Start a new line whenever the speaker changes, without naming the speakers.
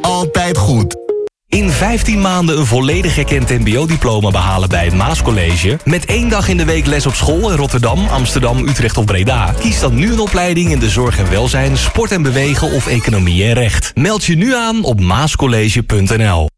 altijd goed.
In 15 maanden een volledig erkend mbo-diploma behalen bij het Maascollege. Met 1 dag in de week les op school in Rotterdam, Amsterdam, Utrecht of Breda. Kies dan nu een opleiding in de zorg en welzijn, sport en bewegen of economie en recht. Meld je nu aan op maascollege.nl.